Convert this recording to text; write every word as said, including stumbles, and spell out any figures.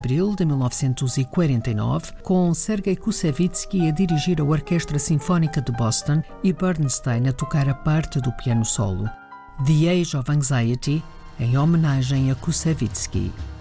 abril de mil novecentos e quarenta e nove, com Sergei Koussevitzky a dirigir a Orquestra Sinfónica de Boston e Bernstein a tocar a parte do piano solo. The Age of Anxiety, em homenagem a Koussevitzky.